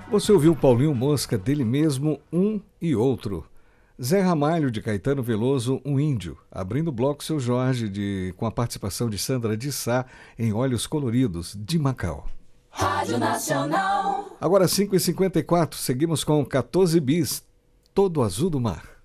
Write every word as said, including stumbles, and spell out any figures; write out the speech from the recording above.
Você ouviu Paulinho Mosca, dele mesmo, Um e Outro. Zé Ramalho, de Caetano Veloso, Um Índio. Abrindo o bloco, Seu Jorge, de, com a participação de Sandra de Sá, em Olhos Coloridos, de Macau. Rádio Nacional. Agora cinco e cinquenta e quatro, seguimos com quatorze bis, Todo Azul do Mar.